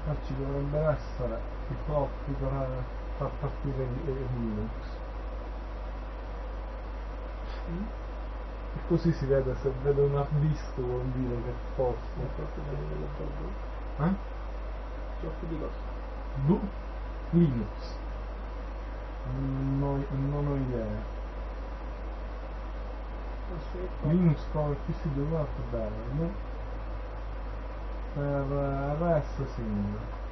ci dovrebbe essere i propi per far partire il Linux. E così si vede, se vedo un hard disk vuol dire che forse. Giochi di cosa? Linux. Non ho idea. Linux come PC dovrebbe bene, no? Per RS sì.